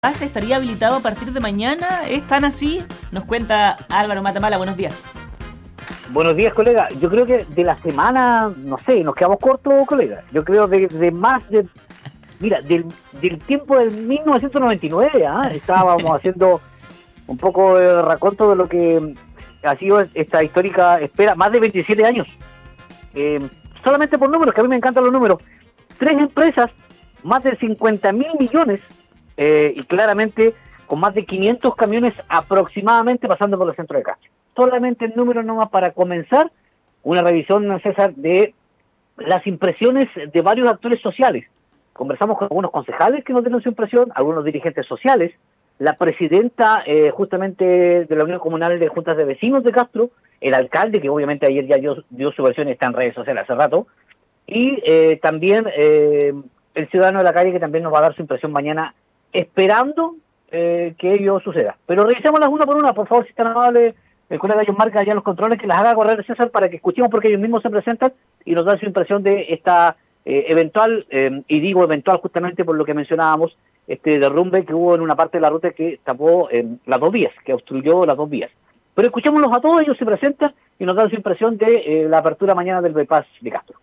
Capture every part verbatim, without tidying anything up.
bypass estaría habilitado a partir de mañana. ¿Es tan así? Nos cuenta Álvaro Matamala. Buenos días. Buenos días, colega. Yo creo que de la semana, no sé, nos quedamos cortos, colega. Yo creo de, de más de... Mira, del, del tiempo del mil novecientos noventa y nueve, ¿eh? Estábamos haciendo un poco de raconto de lo que ha sido esta histórica espera, más de veintisiete años. Eh, solamente por números, que a mí me encantan los números. Tres empresas, más de cincuenta mil millones, eh, y claramente con más de quinientos camiones aproximadamente pasando por el centro de Castro. Solamente el número nomás para comenzar una revisión, César, de las impresiones de varios actores sociales. Conversamos con algunos concejales que nos dieron su impresión, algunos dirigentes sociales, la presidenta eh, justamente de la Unión Comunal de Juntas de Vecinos de Castro, el alcalde, que obviamente ayer ya dio, dio su versión y está en redes sociales hace rato, y eh, también eh, el ciudadano de la calle, que también nos va a dar su impresión mañana, esperando eh, que ello suceda. Pero revisémoslas una por una, por favor, si están amables, el colega John Marca allá en los controles, que las haga correr, César, para que escuchemos, porque ellos mismos se presentan y nos dan su impresión de esta eh, eventual, eh, y digo eventual justamente por lo que mencionábamos, este derrumbe que hubo en una parte de la ruta que tapó eh, las dos vías, que obstruyó las dos vías. Pero escuchémoslos a todos, ellos se presentan y nos dan su impresión de eh, la apertura mañana del bypass de Castro.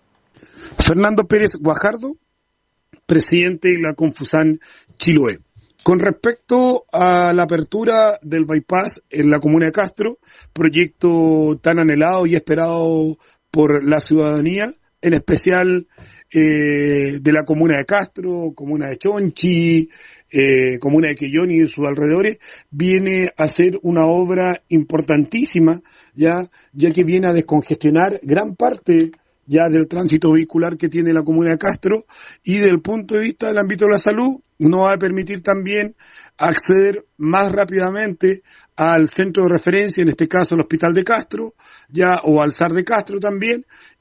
Fernando Pérez Guajardo, presidente de la Confusan Chiloé. Con respecto a la apertura del bypass en la comuna de Castro, proyecto tan anhelado y esperado por la ciudadanía, en especial eh, de la comuna de Castro, comuna de Chonchi, eh, comuna de Quellón y de sus alrededores, viene a ser una obra importantísima, ya, ya que viene a descongestionar gran parte ya del tránsito vehicular que tiene la comuna de Castro, y desde el punto de vista del ámbito de la salud nos va a permitir también acceder más rápidamente al centro de referencia, en este caso el Hospital de Castro, ya, o al S A R de Castro también,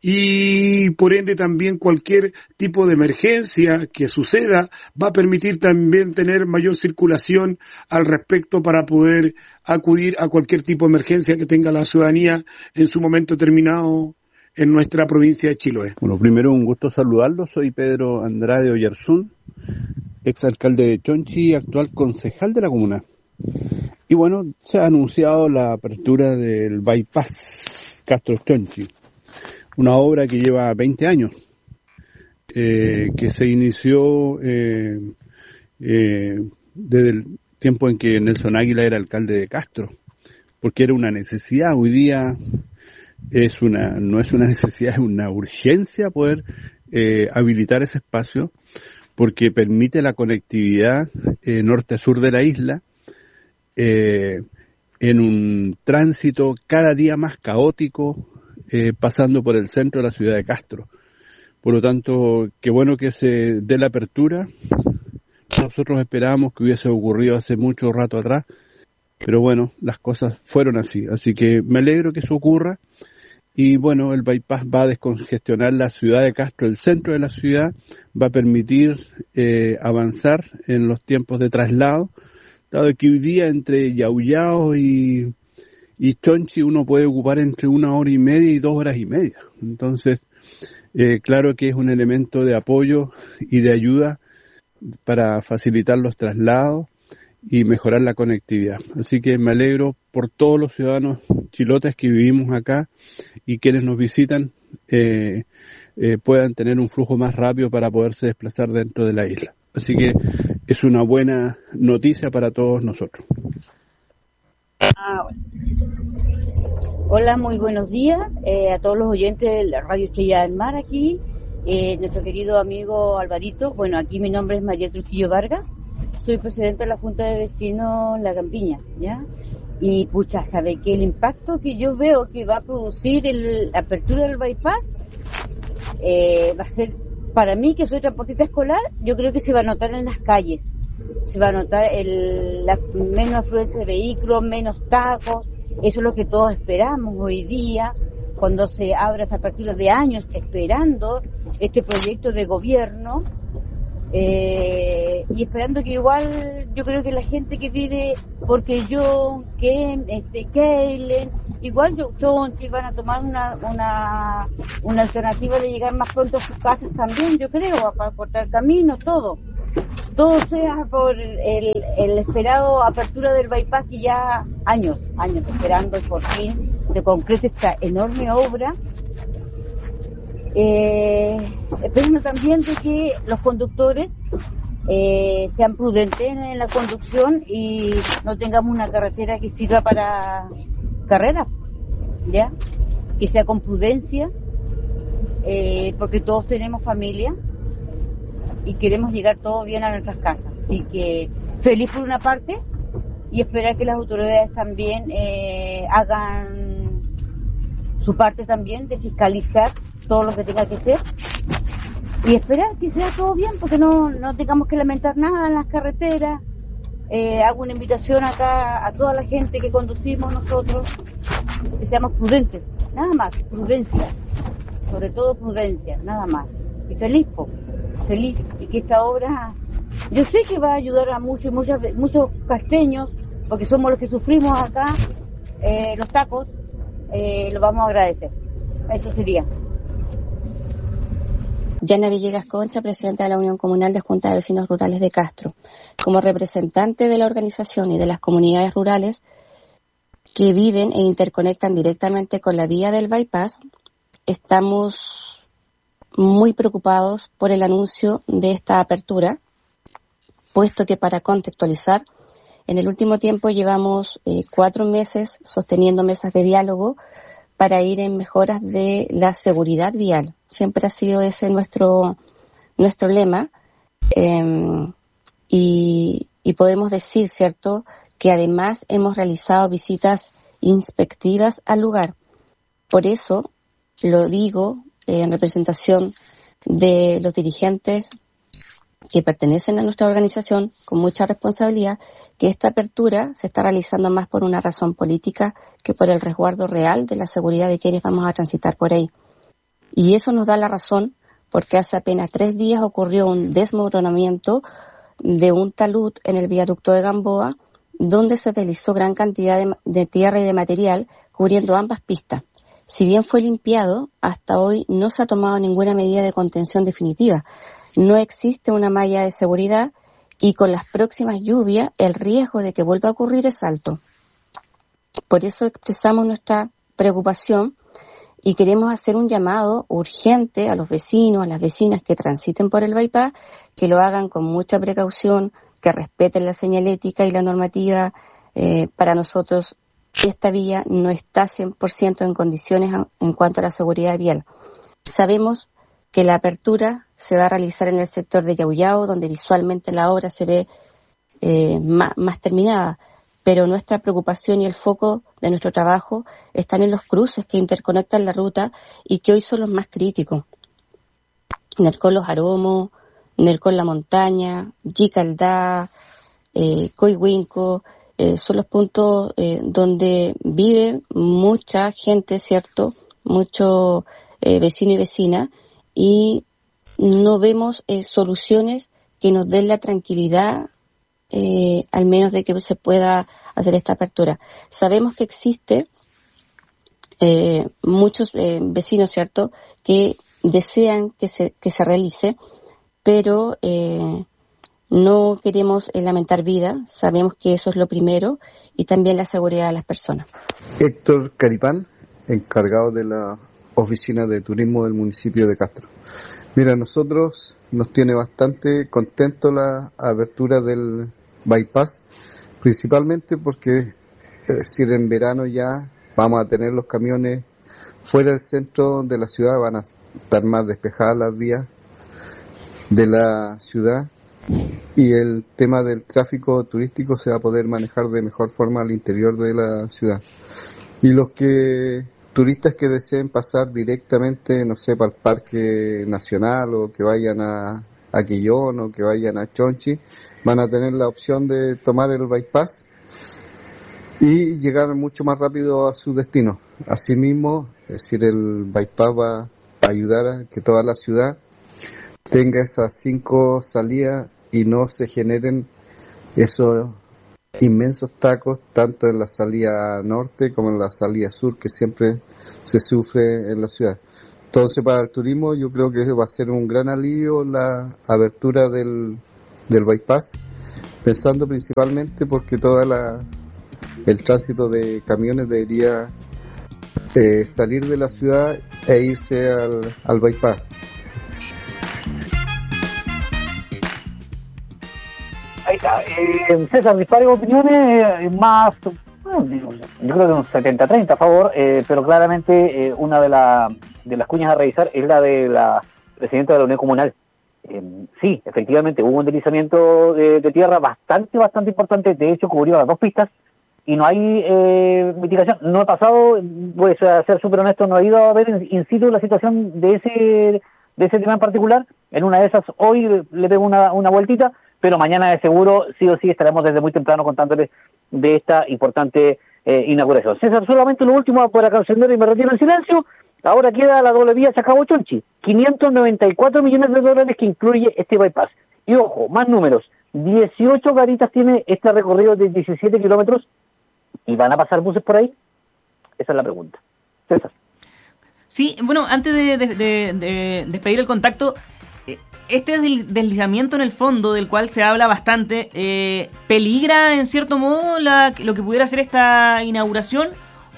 y por ende también cualquier tipo de emergencia que suceda va a permitir también tener mayor circulación al respecto para poder acudir a cualquier tipo de emergencia que tenga la ciudadanía en su momento determinado en nuestra provincia de Chiloé. Bueno, primero un gusto saludarlo, soy Pedro Andrade Oyarzún, exalcalde de Chonchi y actual concejal de la comuna. Y bueno, se ha anunciado la apertura del bypass Castro-Chonchi, una obra que lleva veinte años, eh, que se inició eh, eh, desde el tiempo en que Nelson Águila era alcalde de Castro, porque era una necesidad. Hoy día es una no es una necesidad, es una urgencia poder eh, habilitar ese espacio, porque permite la conectividad eh, norte-sur de la isla, eh, en un tránsito cada día más caótico, eh, pasando por el centro de la ciudad de Castro. Por lo tanto, qué bueno que se dé la apertura. Nosotros esperábamos que hubiese ocurrido hace mucho rato atrás, pero bueno, las cosas fueron así. Así que me alegro que eso ocurra. Y bueno, el bypass va a descongestionar la ciudad de Castro, el centro de la ciudad, va a permitir eh, avanzar en los tiempos de traslado, dado que hoy día entre Yauyao y, y Chonchi uno puede ocupar entre una hora y media y dos horas y media. Entonces, eh, claro que es un elemento de apoyo y de ayuda para facilitar los traslados y mejorar la conectividad. Así que me alegro por todos los ciudadanos chilotes que vivimos acá y quienes nos visitan eh, eh, puedan tener un flujo más rápido para poderse desplazar dentro de la isla. Así que es una buena noticia para todos nosotros. Ah, bueno. Hola, muy buenos días eh, a todos los oyentes de la Radio Estrella del Mar aquí, eh, nuestro querido amigo Alvarito. Bueno, aquí mi nombre es María Trujillo Vargas. Soy presidenta de la Junta de Vecinos La Campiña, ¿ya? Y pucha, ¿sabe qué? El impacto que yo veo que va a producir el, la apertura del bypass eh, va a ser, para mí que soy transportista escolar, yo creo que se va a notar en las calles. Se va a notar el, la menos afluencia de vehículos, menos tacos. Eso es lo que todos esperamos hoy día, cuando se abra esa apertura de años, esperando este proyecto de gobierno. Eh, y esperando que igual yo creo que la gente que vive porque yo que este Keilen igual yo Chonchi van a tomar una una una alternativa de llegar más pronto a sus casas también, yo creo, para cortar camino todo. todo sea por el, el esperado apertura del bypass, que ya años, años esperando, y por fin se concrete esta enorme obra. Eh, esperando también de que los conductores eh, sean prudentes en la conducción y no tengamos una carretera que sirva para carreras, ¿ya? Que sea con prudencia, eh, porque todos tenemos familia y queremos llegar todos bien a nuestras casas. Así que feliz por una parte y esperar que las autoridades también eh, hagan su parte también de fiscalizar todo lo que tenga que ser y esperar que sea todo bien, porque no, no tengamos que lamentar nada en las carreteras. Eh, hago una invitación acá a toda la gente que conducimos nosotros, que seamos prudentes, nada más, prudencia, sobre todo prudencia, nada más. Y feliz, po, feliz, y que esta obra, yo sé que va a ayudar a muchos, muchas, muchos casteños, porque somos los que sufrimos acá, eh, los tacos, eh, lo vamos a agradecer. Eso sería. Yana Villegas Concha, presidenta de la Unión Comunal de Junta de Vecinos Rurales de Castro. Como representante de la organización y de las comunidades rurales que viven e interconectan directamente con la vía del bypass, estamos muy preocupados por el anuncio de esta apertura, puesto que, para contextualizar, en el último tiempo llevamos eh, cuatro meses sosteniendo mesas de diálogo para ir en mejoras de la seguridad vial. Siempre ha sido ese nuestro nuestro lema, eh, y, y podemos decir, ¿cierto?, que además hemos realizado visitas inspectivas al lugar. Por eso lo digo eh, en representación de los dirigentes que pertenecen a nuestra organización con mucha responsabilidad, que esta apertura se está realizando más por una razón política que por el resguardo real de la seguridad de quienes vamos a transitar por ahí. Y eso nos da la razón porque hace apenas tres días ocurrió un desmoronamiento de un talud en el viaducto de Gamboa, donde se deslizó gran cantidad de, de tierra y de material cubriendo ambas pistas. Si bien fue limpiado, hasta hoy no se ha tomado ninguna medida de contención definitiva. No existe una malla de seguridad y con las próximas lluvias el riesgo de que vuelva a ocurrir es alto. Por eso expresamos nuestra preocupación y queremos hacer un llamado urgente a los vecinos, a las vecinas que transiten por el bypass, que lo hagan con mucha precaución, que respeten la señalética y la normativa. Eh, para nosotros esta vía no está cien por ciento en condiciones en cuanto a la seguridad vial. Sabemos que la apertura se va a realizar en el sector de Yauyao, donde visualmente la obra se ve eh, más, más terminada, pero nuestra preocupación y el foco de nuestro trabajo están en los cruces que interconectan la ruta y que hoy son los más críticos. Nercón Los Aromos, Nercón La Montaña, Yicaldá, eh, Coihuinco, eh, son los puntos eh, donde vive mucha gente, ¿cierto? Muchos eh, vecinos y vecinas, y no vemos eh, soluciones que nos den la tranquilidad, eh, al menos de que se pueda hacer esta apertura. Sabemos que existe eh, muchos eh, vecinos, ¿cierto?, que desean que se que se realice, pero eh, no queremos eh, lamentar vida. Sabemos que eso es lo primero, y también la seguridad de las personas. Héctor Caripán, encargado de la Oficina de Turismo del municipio de Castro. Mira, nosotros nos tiene bastante contento la apertura del bypass, principalmente porque, es decir, en verano ya vamos a tener los camiones fuera del centro de la ciudad, van a estar más despejadas las vías de la ciudad, y el tema del tráfico turístico se va a poder manejar de mejor forma al interior de la ciudad. Y los que turistas que deseen pasar directamente, no sé, para el Parque Nacional, o que vayan a, a Quillón, o que vayan a Chonchi, van a tener la opción de tomar el bypass y llegar mucho más rápido a su destino. Asimismo, es decir, el bypass va a ayudar a que toda la ciudad tenga esas cinco salidas y no se generen esos inmensos tacos, tanto en la salida norte como en la salida sur, que siempre se sufre en la ciudad. Entonces, para el turismo yo creo que va a ser un gran alivio la abertura del del bypass, pensando principalmente porque toda la el tránsito de camiones debería eh, salir de la ciudad e irse al, al bypass. Ahí está. Eh, César, dispares opiniones eh, más, bueno, yo creo que un setenta treinta a favor, eh, pero claramente eh, una de, la, de las cuñas a revisar es la de la presidenta de la Unión Comunal. Eh, sí, efectivamente, hubo un deslizamiento de, de tierra bastante, bastante importante, de hecho cubrió las dos pistas y no hay eh, mitigación. No he pasado, pues a ser súper honesto, no he ido a ver in, in situ la situación de ese de ese tema en particular. En una de esas hoy le pego una, una vueltita, pero mañana de seguro sí o sí estaremos desde muy temprano contándoles de esta importante eh, inauguración. César, solamente lo último por acá, señor, y me retiro en silencio. Ahora queda la doble vía Chacabo-Chonchi, quinientos noventa y cuatro millones de dólares que incluye este bypass. Y ojo, más números, dieciocho garitas tiene este recorrido de diecisiete kilómetros, ¿y van a pasar buses por ahí? Esa es la pregunta. César. Sí, bueno, antes de, de, de, de despedir el contacto, este deslizamiento en el fondo, del cual se habla bastante, eh, ¿peligra en cierto modo la, lo que pudiera ser esta inauguración?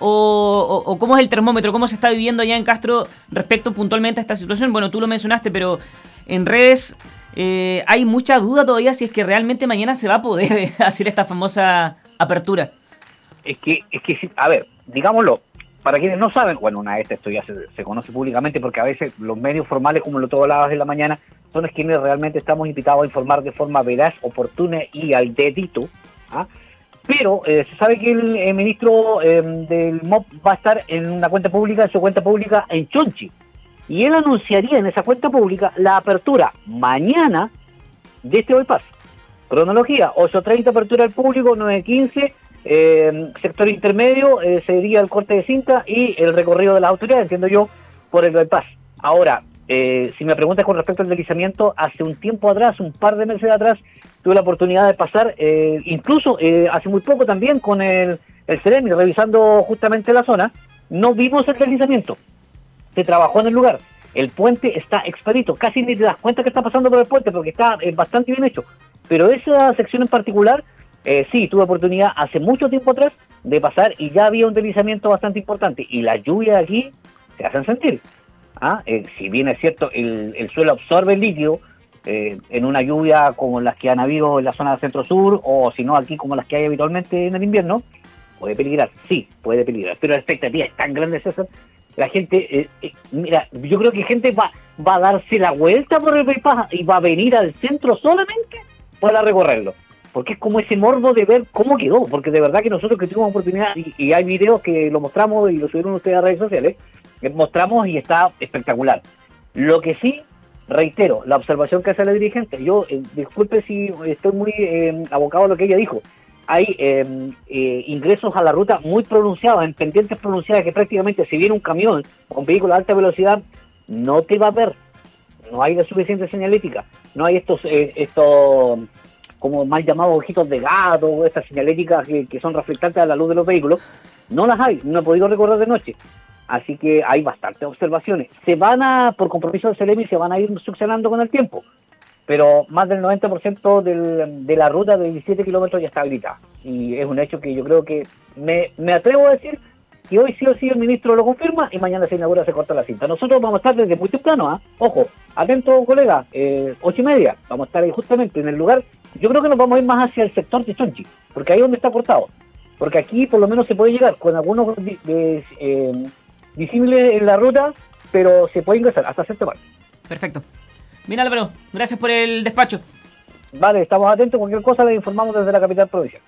O, o, o cómo es el termómetro, cómo se está viviendo allá en Castro respecto puntualmente a esta situación. Bueno, tú lo mencionaste, pero en redes eh, hay mucha duda todavía si es que realmente mañana se va a poder hacer esta famosa apertura. Es que, es que, a ver, digámoslo, para quienes no saben, bueno, una vez esto ya se, se conoce públicamente porque a veces los medios formales, como lo tú hablabas en la mañana, son quienes realmente estamos invitados a informar de forma veraz, oportuna y al dedito, ¿ah? Pero eh, se sabe que el, el ministro eh, del M O P va a estar en una cuenta pública, en su cuenta pública en Chonchi. Y él anunciaría en esa cuenta pública la apertura mañana de este bypass. Cronología, ocho treinta apertura al público, nueve quince, eh, sector intermedio, eh, sería el corte de cinta y el recorrido de las autoridades, entiendo yo, por el bypass. Ahora, eh, si me preguntas con respecto al deslizamiento, hace un tiempo atrás, un par de meses atrás, tuve la oportunidad de pasar, eh, incluso eh, hace muy poco también con el, el Ceremi, revisando justamente la zona, no vimos el deslizamiento, se trabajó en el lugar, el puente está expedito, casi ni te das cuenta que está pasando por el puente porque está eh, bastante bien hecho, pero esa sección en particular, eh, sí, tuve oportunidad hace mucho tiempo atrás de pasar y ya había un deslizamiento bastante importante y las lluvias aquí se hacen sentir. ¿Ah? Eh, si bien es cierto, el, el suelo absorbe el líquido, eh, en una lluvia como las que han habido en la zona del centro-sur, o si no aquí como las que hay habitualmente en el invierno, puede peligrar, sí, puede peligrar, pero la expectativa es tan grande, César, la gente, eh, eh, mira, yo creo que gente va, va a darse la vuelta por el bypass y va a venir al centro solamente para recorrerlo, porque es como ese morbo de ver cómo quedó, porque de verdad que nosotros que tuvimos oportunidad, y, y hay videos que lo mostramos y lo subieron ustedes a redes sociales, mostramos y está espectacular. Lo que sí, reitero, la observación que hace la dirigente, yo, eh, disculpe si estoy muy eh, abocado a lo que ella dijo, hay eh, eh, ingresos a la ruta muy pronunciados, en pendientes pronunciadas, que prácticamente si viene un camión o un vehículo de alta velocidad, no te va a ver, no hay la suficiente señalética, no hay estos, eh, estos como mal llamados ojitos de gato, estas señaléticas que, que son reflectantes a la luz de los vehículos, no las hay, no he podido recorrer de noche. Así que hay bastantes observaciones. Se van a, por compromiso del Ceremi, se van a ir succionando con el tiempo. Pero más del noventa por ciento del, de la ruta de diecisiete kilómetros ya está habilitada. Y es un hecho que yo creo que me, me atrevo a decir que hoy sí o sí el ministro lo confirma y mañana se inaugura, se corta la cinta. Nosotros vamos a estar desde muy temprano, ¿ah? ¿eh? Ojo, atento colega, eh, ocho y media. Vamos a estar ahí justamente en el lugar. Yo creo que nos vamos a ir más hacia el sector de Chonchi, porque ahí es donde está cortado. Porque aquí por lo menos se puede llegar con algunos... de, eh, visible en la ruta, pero se puede ingresar hasta cierto parte. Perfecto. Bien, Álvaro, gracias por el despacho. Vale, estamos atentos, cualquier cosa les informamos desde la capital provincial.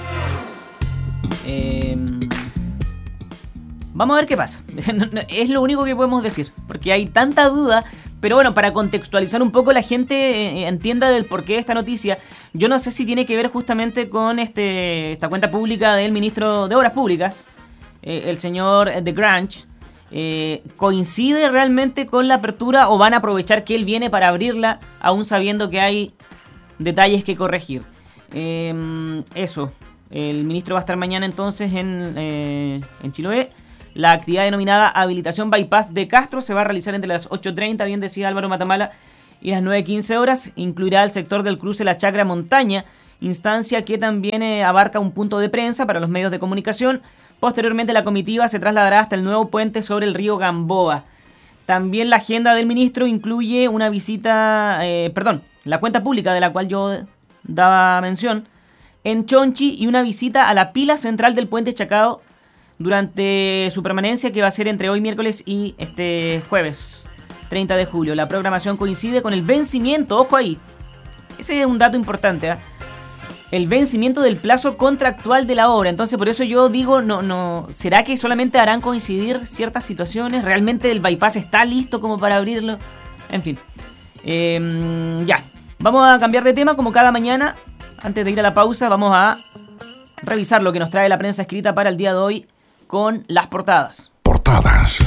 Eh, vamos a ver qué pasa. Es lo único que podemos decir, porque hay tanta duda, pero bueno, para contextualizar un poco la gente entienda del porqué de esta noticia, yo no sé si tiene que ver justamente con este esta cuenta pública del ministro de Obras Públicas, eh, el señor de Grange. Eh, ¿Coincide realmente con la apertura o van a aprovechar que él viene para abrirla aún sabiendo que hay detalles que corregir? Eh, eso, el ministro va a estar mañana entonces en, eh, en Chiloé. La actividad denominada Habilitación Bypass de Castro se va a realizar entre las ocho treinta, bien decía Álvaro Matamala, y las nueve quince horas incluirá el sector del cruce La Chacra Montaña, instancia que también eh, abarca un punto de prensa para los medios de comunicación. Posteriormente la comitiva se trasladará hasta el nuevo puente sobre el río Gamboa. También la agenda del ministro incluye una visita, eh, perdón, la cuenta pública de la cual yo daba mención, en Chonchi, y una visita a la pila central del puente Chacao durante su permanencia, que va a ser entre hoy miércoles y este jueves treinta de julio. La programación coincide con el vencimiento, ojo ahí, ese es un dato importante, ¿eh? El vencimiento del plazo contractual de la obra. Entonces por eso yo digo, no, no, ¿será que solamente harán coincidir ciertas situaciones? ¿Realmente el bypass está listo como para abrirlo? En fin, eh, ya, vamos a cambiar de tema como cada mañana. Antes de ir a la pausa vamos a revisar lo que nos trae la prensa escrita para el día de hoy con las portadas. Portadas.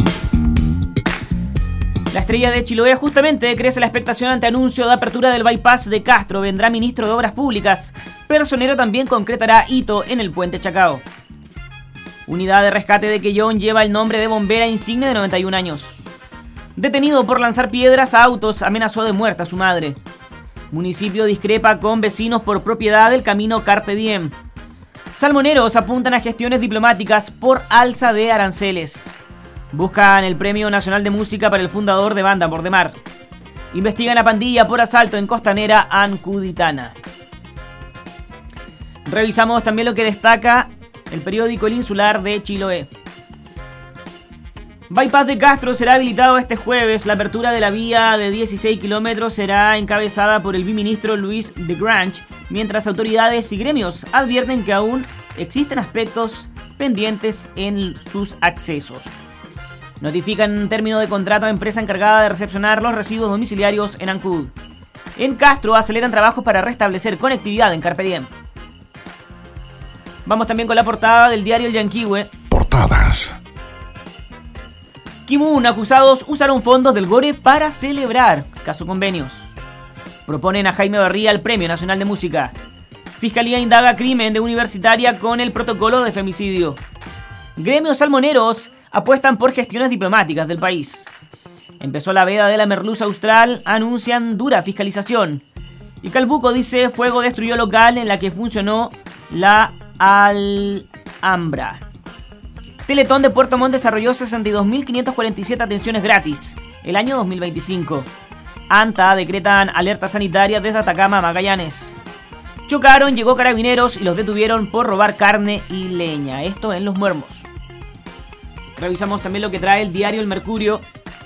La Estrella de Chiloé, justamente crece la expectación ante anuncio de apertura del bypass de Castro. Vendrá ministro de Obras Públicas. Personero también concretará hito en el puente Chacao. Unidad de rescate de Quellón lleva el nombre de bombera insigne de noventa y un años. Detenido por lanzar piedras a autos, amenazó de muerte a su madre. Municipio discrepa con vecinos por propiedad del camino Carpe Diem. Salmoneros apuntan a gestiones diplomáticas por alza de aranceles. Buscan el Premio Nacional de Música para el fundador de Banda Por de Mar. Investigan a pandilla por asalto en Costanera Ancuditana. Revisamos también lo que destaca el periódico El Insular de Chiloé. Bypass de Castro será habilitado este jueves. La apertura de la vía de dieciséis kilómetros será encabezada por el biministro Luis de Grange, mientras autoridades y gremios advierten que aún existen aspectos pendientes en sus accesos. Notifican término de contrato a empresa encargada de recepcionar los residuos domiciliarios en Ancud. En Castro aceleran trabajos para restablecer conectividad en Carpe Diem. Vamos también con la portada del diario El Yanquihue. Portadas. Kimun, acusados usaron fondos del Gore para celebrar. Caso convenios. Proponen a Jaime Barría el Premio Nacional de Música. Fiscalía indaga crimen de universitaria con el protocolo de femicidio. Gremios salmoneros apuestan por gestiones diplomáticas del país. Empezó la veda de la merluza austral, anuncian dura fiscalización. Y Calbuco dice, fuego destruyó local en la que funcionó la Alhambra. Teletón de Puerto Montt desarrolló sesenta y dos mil quinientas cuarenta y siete atenciones gratis el año dos mil veinticinco. ANTA decretan alerta sanitaria desde Atacama a Magallanes. Chocaron, llegó Carabineros y los detuvieron por robar carne y leña. Esto en Los Muermos. Revisamos también lo que trae el diario El Mercurio.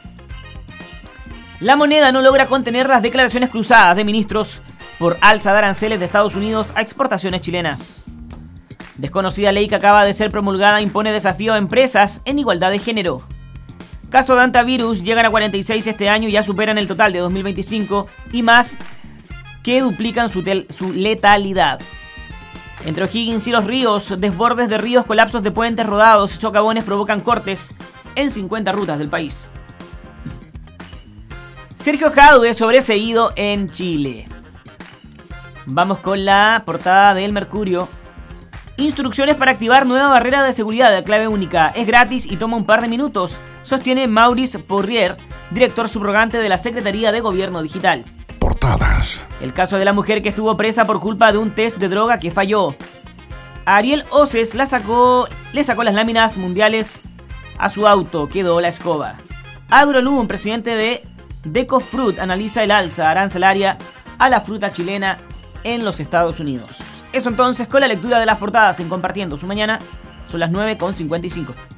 La Moneda no logra contener las declaraciones cruzadas de ministros por alza de aranceles de Estados Unidos a exportaciones chilenas. Desconocida ley que acaba de ser promulgada impone desafío a empresas en igualdad de género. Caso de antivirus llegan a cuarenta y seis este año y ya superan el total de dos mil veinticinco y más que duplican su, tel- su letalidad. Entre O'Higgins y Los Ríos, desbordes de ríos, colapsos de puentes rodados y socavones provocan cortes en cincuenta rutas del país. Sergio Jadue sobreseído en Chile. Vamos con la portada del Mercurio. Instrucciones para activar nueva barrera de seguridad de clave única. Es gratis y toma un par de minutos, sostiene Maurice Porrier, director subrogante de la Secretaría de Gobierno Digital. Portadas. El caso de la mujer que estuvo presa por culpa de un test de droga que falló. Ariel Oces la sacó, le sacó las láminas mundiales a su auto, quedó la escoba. Agrolum, presidente de Decofruit, analiza el alza arancelaria a la fruta chilena en los Estados Unidos. Eso entonces con la lectura de las portadas en Compartiendo su Mañana. Son las nueve con cincuenta y cinco.